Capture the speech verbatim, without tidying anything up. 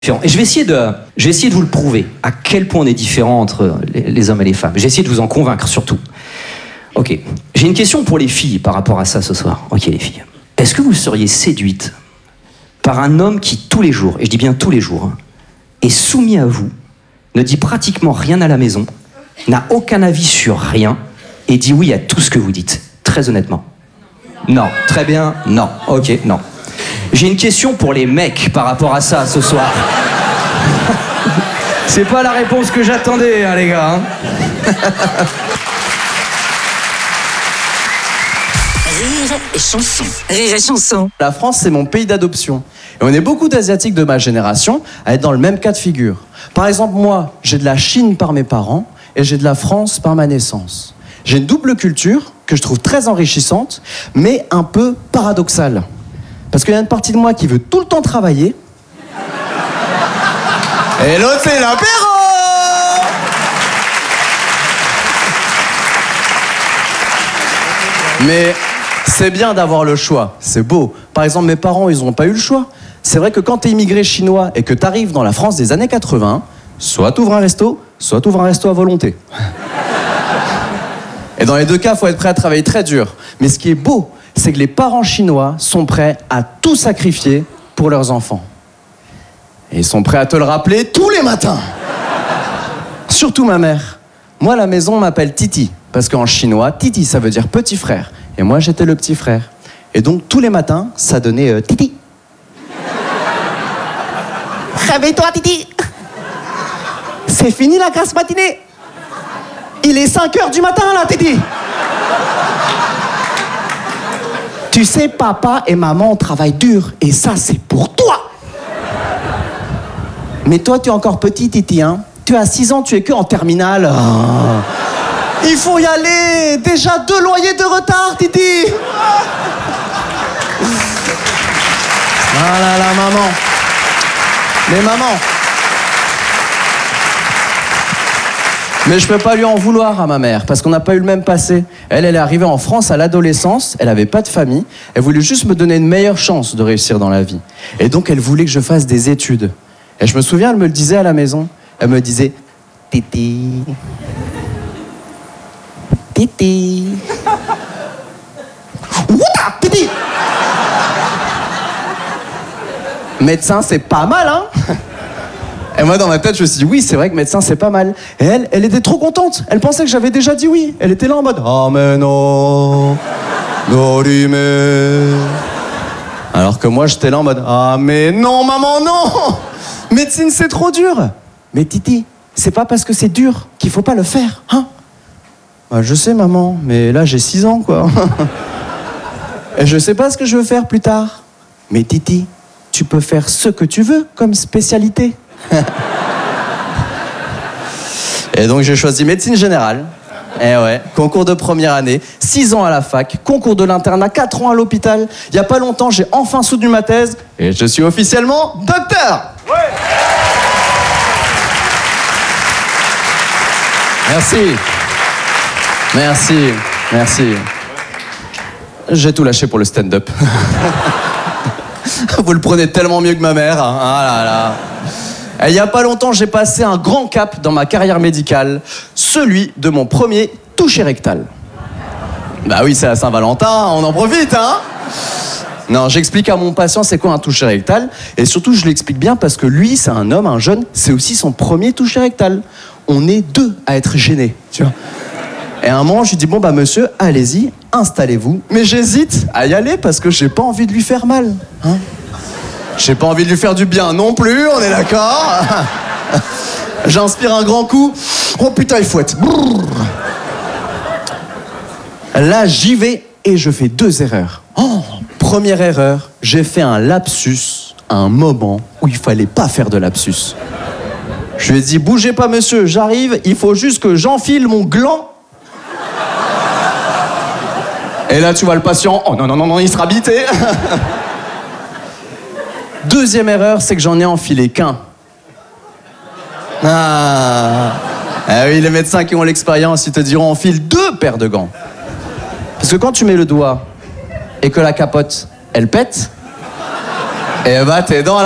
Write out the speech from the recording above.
Et je vais essayer de, je vais essayer de vous le prouver, à quel point on est différents entre les, les hommes et les femmes. J'ai essayé de vous en convaincre, surtout. Ok, j'ai une question pour les filles par rapport à ça ce soir. Ok, les filles. Est-ce que vous seriez séduite par un homme qui, tous les jours, et je dis bien tous les jours, hein, est soumis à vous, ne dit pratiquement rien à la maison, n'a aucun avis sur rien, et dit oui à tout ce que vous dites, très honnêtement? Non, très bien, non, ok, non. J'ai une question pour les mecs par rapport à ça ce soir. C'est pas la réponse que j'attendais, hein, les gars. Hein. Rire et chanson. Rire et chanson. La France, c'est mon pays d'adoption. Et on est beaucoup d'Asiatiques de ma génération à être dans le même cas de figure. Par exemple, moi, j'ai de la Chine par mes parents et j'ai de la France par ma naissance. J'ai une double culture que je trouve très enrichissante, mais un peu paradoxale. Parce qu'il y a une partie de moi qui veut tout le temps travailler. Et l'autre, c'est l'apéro! Mais c'est bien d'avoir le choix, c'est beau. Par exemple, mes parents, ils n'ont pas eu le choix. C'est vrai que quand t'es immigré chinois et que t'arrives dans la France des années quatre-vingts, soit t'ouvres un resto, soit t'ouvres un resto à volonté. Et dans les deux cas, il faut être prêt à travailler très dur. Mais ce qui est beau, c'est que les parents chinois sont prêts à tout sacrifier pour leurs enfants. Et ils sont prêts à te le rappeler tous les matins. Surtout ma mère. Moi, à la maison, on m'appelle Titi. Parce qu'en chinois, Titi, ça veut dire petit frère. Et moi, j'étais le petit frère. Et donc, tous les matins, ça donnait euh, Titi. Réveille-toi, Titi. C'est fini la grasse matinée. Il est cinq heures du matin, là, Titi. Tu sais, papa et maman travaillent dur, et ça, c'est pour toi. Mais toi, tu es encore petit, Titi, hein. Tu as six ans, tu es que en terminale. Oh. Il faut y aller. Déjà deux loyers de retard, Titi. Ah là là, maman. Mais maman. Mais je peux pas lui en vouloir à ma mère, parce qu'on n'a pas eu le même passé. Elle, elle est arrivée en France à l'adolescence, elle avait pas de famille, elle voulait juste me donner une meilleure chance de réussir dans la vie. Et donc elle voulait que je fasse des études. Et je me souviens, elle me le disait à la maison, elle me disait « Titi, Titi, Outa, Titi !» Médecin, c'est pas mal, hein? Et moi, dans ma tête, je me suis dit, oui, c'est vrai que médecin, c'est pas mal. Et elle, elle était trop contente. Elle pensait que j'avais déjà dit oui. Elle était là en mode, ah, mais non, Dorime. Alors que moi, j'étais là en mode, ah, mais non, maman, non. Médecine, c'est trop dur. Mais Titi, c'est pas parce que c'est dur qu'il faut pas le faire, hein? Bah, je sais, maman, mais là, j'ai six ans, quoi. Et je sais pas ce que je veux faire plus tard. Mais Titi, tu peux faire ce que tu veux comme spécialité. Et donc j'ai choisi médecine générale. Et ouais, concours de première année, six ans à la fac, concours de l'internat, quatre ans à l'hôpital. Il y a pas longtemps, j'ai enfin soutenu ma thèse et je suis officiellement docteur. Ouais. Merci. Merci. Merci. J'ai tout lâché pour le stand-up. Vous le prenez tellement mieux que ma mère. Hein. Ah là là. Et il n'y a pas longtemps, j'ai passé un grand cap dans ma carrière médicale, celui de mon premier toucher rectal. Bah oui, c'est à Saint-Valentin, on en profite, hein? Non, j'explique à mon patient c'est quoi un toucher rectal, et surtout je l'explique bien parce que lui, c'est un homme, un jeune, c'est aussi son premier toucher rectal. On est deux à être gênés, tu vois. Et à un moment, je lui dis, bon bah monsieur, allez-y, installez-vous. Mais j'hésite à y aller parce que j'ai pas envie de lui faire mal, hein? J'ai pas envie de lui faire du bien non plus, on est d'accord? J'inspire un grand coup. Oh putain, il fouette. Brrr. Là, j'y vais et je fais deux erreurs. Oh, première erreur, j'ai fait un lapsus à un moment où il fallait pas faire de lapsus. Je lui ai dit, bougez pas monsieur, j'arrive, il faut juste que j'enfile mon gland. Et là, tu vois le patient, oh non, non, non, non, il sera bité. Deuxième erreur, c'est que j'en ai enfilé qu'un. Ah. Ah oui, les médecins qui ont l'expérience, ils te diront enfile deux paires de gants. Parce que quand tu mets le doigt et que la capote, elle pète, et bah t'es dans la...